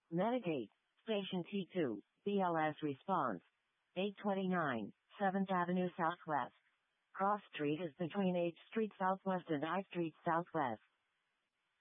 Metagate. Station T2. BLS response. 829, 7th Avenue Southwest. Cross Street is between H Street Southwest and I Street Southwest.